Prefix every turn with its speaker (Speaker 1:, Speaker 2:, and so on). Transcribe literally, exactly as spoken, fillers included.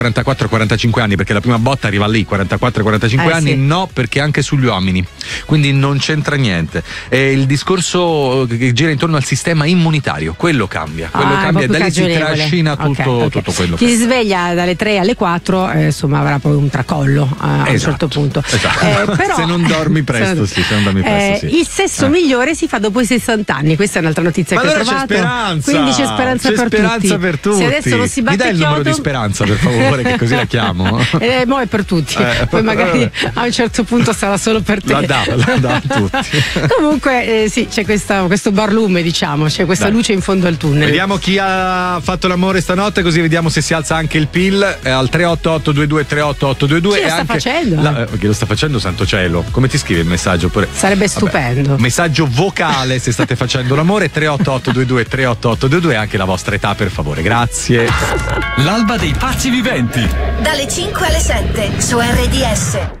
Speaker 1: quarantaquattro quarantacinque anni, perché la prima botta arriva lì, quarantaquattro quarantacinque
Speaker 2: Eh,
Speaker 1: anni,
Speaker 2: sì.
Speaker 1: no, perché anche sugli uomini, quindi non c'entra niente. È il discorso che gira intorno al sistema immunitario, quello cambia, quello
Speaker 2: Ah,
Speaker 1: cambia e da
Speaker 2: proprio
Speaker 1: lì si
Speaker 2: cagionevole.
Speaker 1: trascina tutto,
Speaker 2: Ok, ok.
Speaker 1: tutto quello
Speaker 2: Chi
Speaker 1: che
Speaker 2: si sveglia dalle tre alle quattro, eh, insomma, avrà poi un tracollo eh, a un
Speaker 1: Esatto,
Speaker 2: certo punto.
Speaker 1: esatto.
Speaker 2: Eh, però,
Speaker 1: Se non dormi presto, sì, se non dormi presto,
Speaker 2: eh,
Speaker 1: sì.
Speaker 2: Il sesso
Speaker 1: Eh.
Speaker 2: migliore si fa dopo i sessanta anni, questa è un'altra notizia
Speaker 1: Ma
Speaker 2: che
Speaker 1: allora
Speaker 2: ho
Speaker 1: c'è
Speaker 2: trovato.
Speaker 1: speranza,
Speaker 2: Quindi c'è speranza,
Speaker 1: c'è
Speaker 2: per,
Speaker 1: speranza
Speaker 2: tutti.
Speaker 1: per tutti.
Speaker 2: Se adesso non si
Speaker 1: Mi
Speaker 2: batte
Speaker 1: dai il numero
Speaker 2: chiodo,
Speaker 1: di Speranza, per favore, che così la chiamo?
Speaker 2: Eh, mo è per tutti,
Speaker 1: Eh.
Speaker 2: poi magari a un certo punto sarà solo per te.
Speaker 1: La dà, la dà a tutti.
Speaker 2: Comunque, eh, sì, c'è questa, questo barlume, diciamo, c'è questa
Speaker 1: Dai.
Speaker 2: luce in fondo al tunnel.
Speaker 1: Vediamo chi ha fatto l'amore stanotte, così vediamo se si alza anche il P I L eh, al tre otto otto due due tre otto otto due due.
Speaker 2: Chi lo
Speaker 1: e
Speaker 2: sta
Speaker 1: anche
Speaker 2: facendo?
Speaker 1: la- eh, chi lo sta facendo, santo cielo? Come ti scrivi il messaggio? Pure...
Speaker 2: Sarebbe
Speaker 1: Vabbè,
Speaker 2: stupendo.
Speaker 1: messaggio vocale se state facendo l'amore, tre otto otto due due tre otto otto due due, e anche la vostra età, per favore, grazie.
Speaker 3: L'alba dei pazzi viventi.
Speaker 4: Dalle cinque alle sette su R D S.